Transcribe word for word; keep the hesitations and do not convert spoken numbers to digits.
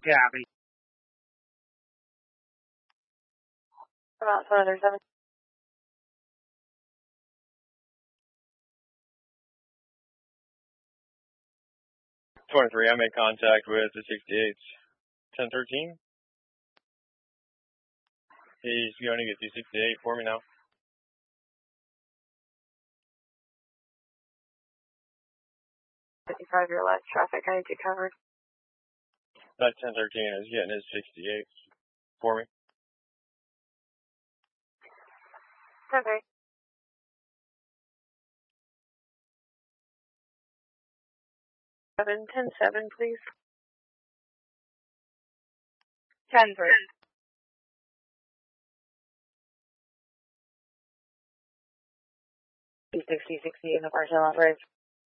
Copy. About seven seven. twenty-three, I made contact with the sixty-eight. ten thirteen. He's going to get the sixty-eight for me now. fifty-five, your last traffic, I need you covered. That ten thirteen is getting his sixty-eight for me. Okay. Seven, ten, seven, please. Ten, three. sixty, sixty in the partial operation.